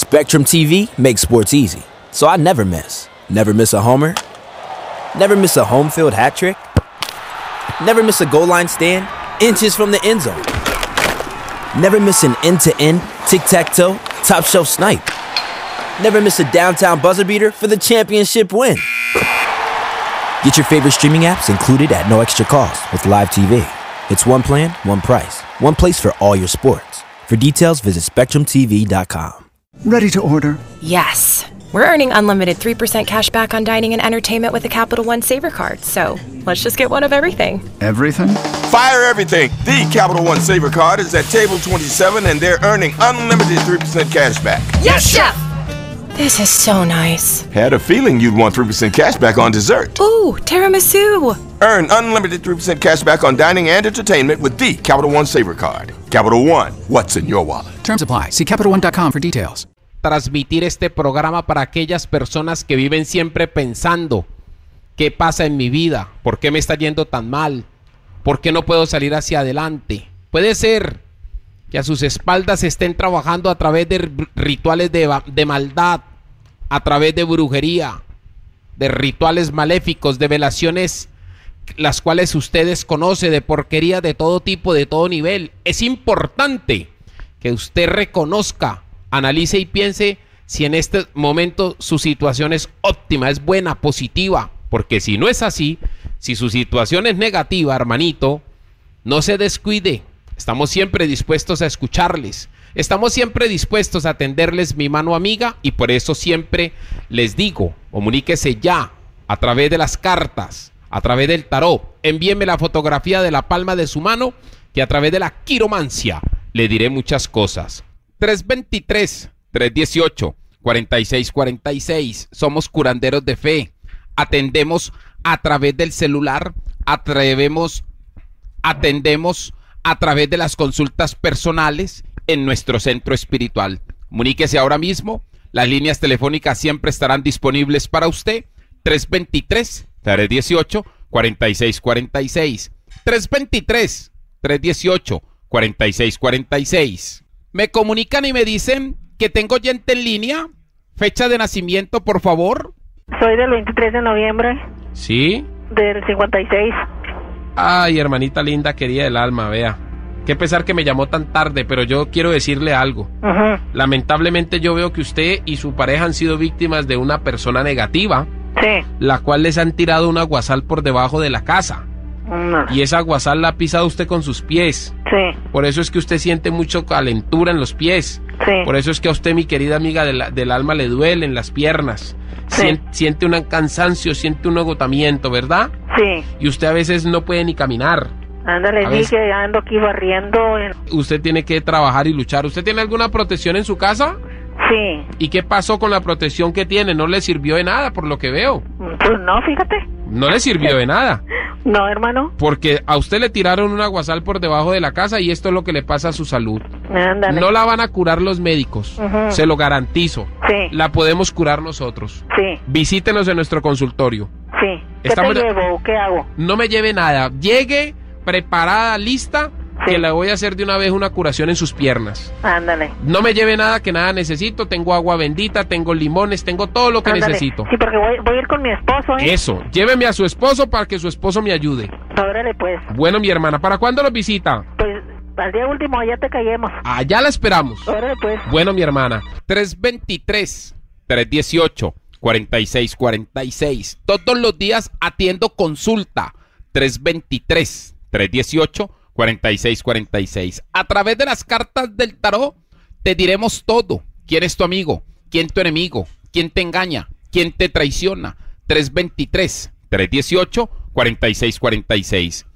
Spectrum TV makes sports easy, so I never miss. Never miss a homer. Never miss a home field hat trick. Never miss a goal line stand, inches from the end zone. Never miss an end-to-end, tic-tac-toe, top-shelf snipe. Never miss a downtown buzzer beater for the championship win. Get your favorite streaming apps included at no extra cost with Live TV. It's one plan, one price, one place for all your sports. For details, visit SpectrumTV.com. Ready to order? Yes. We're earning unlimited 3% cash back on dining and entertainment with the Capital One Saver Card, so let's just get one of everything. Everything? Fire everything! The Capital One Saver Card is at table 27 and they're earning unlimited 3% cash back. Yes, Chef! This is so nice. Had a feeling you'd want 3% cash back on dessert. Ooh, tiramisu! Earn unlimited 3% cash back on dining and entertainment with the Capital One Saver Card. Capital One, what's in your wallet? Terms apply. See CapitalOne.com for details. Transmitir este programa para aquellas personas que viven siempre pensando ¿qué pasa en mi vida? ¿Por qué me está yendo tan mal? ¿Por qué no puedo salir hacia adelante? Puede ser que a sus espaldas estén trabajando a través de rituales de maldad, a través de brujería, de rituales maléficos, de velaciones las cuales ustedes conocen, de porquería de todo tipo, de todo nivel. Es importante que usted reconozca, analice y piense si en este momento su situación es óptima, es buena, positiva, porque si no es así, si su situación es negativa, hermanito, no se descuide. Estamos siempre dispuestos a escucharles, estamos siempre dispuestos a tenderles mi mano amiga y por eso siempre les digo, comuníquese ya a través de las cartas, a través del tarot, envíeme la fotografía de la palma de su mano que a través de la quiromancia le diré muchas cosas. 323-318-4646. Somos curanderos de fe. Atendemos a través del celular. Atendemos a través de las consultas personales en nuestro centro espiritual. Comuníquese ahora mismo. Las líneas telefónicas siempre estarán disponibles para usted. 323-318-4646. 323-318-4646. Me comunican y me dicen que tengo gente en línea. Fecha de nacimiento, por favor. Soy del 23 de noviembre. ¿Sí? Del 56. Ay, hermanita linda, querida del alma, vea. Qué pesar que me llamó tan tarde, pero yo quiero decirle algo. Lamentablemente yo veo que usted y su pareja han sido víctimas de una persona negativa. Sí. La cual les han tirado un aguasal por debajo de la casa. Y esa aguasal la ha pisado usted con sus pies. Sí. Por eso es que usted siente mucho calentura en los pies. Sí. Por eso es que a usted, mi querida amiga del alma, le duelen las piernas. Sí. Siente un cansancio, siente un agotamiento, ¿verdad? Sí. Y usted a veces no puede ni caminar. Ándale, sí, que ando aquí barriendo. Usted tiene que trabajar y luchar. ¿Usted tiene alguna protección en su casa? Sí. ¿Y qué pasó con la protección que tiene? ¿No le sirvió de nada, por lo que veo? Pues no, fíjate. ¿No le sirvió de nada? No, hermano. Porque a usted le tiraron un aguasal por debajo de la casa y esto es lo que le pasa a su salud. Ándale. No la van a curar los médicos, se lo garantizo. Sí. La podemos curar nosotros. Sí. Visítenos en nuestro consultorio. Sí. ¿Qué te llevo o qué hago? No me lleve nada. Llegue preparada, lista, Sí. que le voy a hacer de una vez una curación en sus piernas. Ándale. No me lleve nada, que nada necesito. Tengo agua bendita, tengo limones, tengo todo lo que Ándale. necesito. Sí, porque voy a ir con mi esposo, ¿eh? Eso, lléveme a su esposo para que su esposo me ayude. Órale, pues. Bueno, mi hermana, ¿para cuándo nos visita? Pues al día último ya te callemos. Allá la esperamos. Órale, pues. Bueno, mi hermana, 323-318-4646. Todos los días atiendo consulta. 323-318-4646. A través de las cartas del tarot te diremos todo. ¿Quién es tu amigo? ¿Quién tu enemigo? ¿Quién te engaña? ¿Quién te traiciona? 323-318-4646.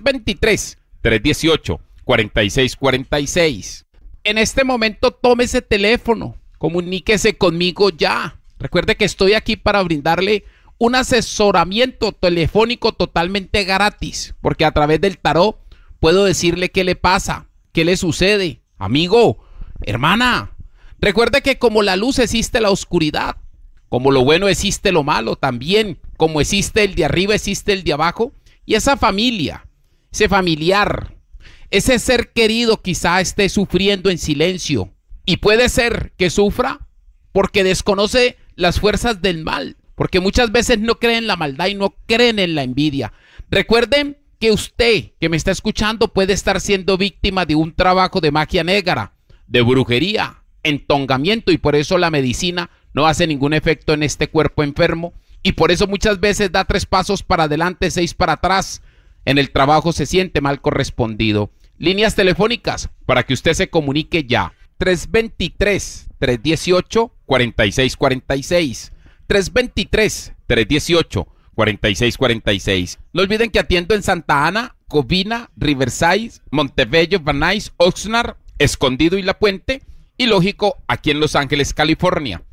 323-318-4646. En este momento tome ese teléfono, comuníquese conmigo ya. Recuerde que estoy aquí para brindarle un asesoramiento telefónico totalmente gratis, porque a través del tarot puedo decirle qué le pasa, qué le sucede. Amigo, hermana, recuerde que como la luz existe la oscuridad, como lo bueno existe lo malo también, como existe el de arriba existe el de abajo, y esa familia, ese familiar, ese ser querido quizá esté sufriendo en silencio, y puede ser que sufra porque desconoce las fuerzas del mal, porque muchas veces no creen en la maldad y no creen en la envidia. Recuerden que usted que me está escuchando puede estar siendo víctima de un trabajo de magia negra, de brujería, entongamiento, y por eso la medicina no hace ningún efecto en este cuerpo enfermo, y por eso muchas veces da 3 pasos para adelante, 6 para atrás. En el trabajo se siente mal correspondido. Líneas telefónicas para que usted se comunique ya. 323-318-4646. 323-318-4646. No olviden que atiendo en Santa Ana, Covina, Riverside, Montebello, Van Nuys, Oxnard, Escondido y La Puente. Y lógico, aquí en Los Ángeles, California.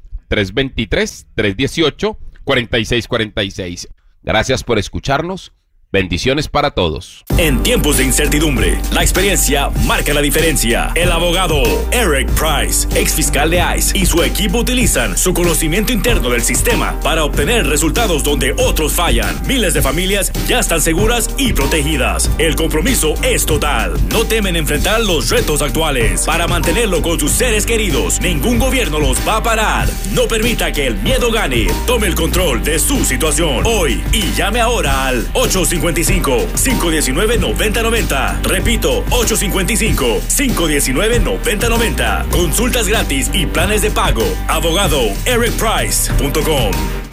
323-318-4646. Gracias por escucharnos. Bendiciones para todos. En tiempos de incertidumbre, la experiencia marca la diferencia. El abogado Eric Price, ex fiscal de ICE, y su equipo utilizan su conocimiento interno del sistema para obtener resultados donde otros fallan. Miles de familias ya están seguras y protegidas. El compromiso es total. No temen enfrentar los retos actuales. Para mantenerlo con sus seres queridos, ningún gobierno los va a parar. No permita que el miedo gane. Tome el control de su situación hoy y llame ahora al 855-519-9090. Repito, 855-519-9090. Consultas gratis y planes de pago. AbogadoEricPrice.com.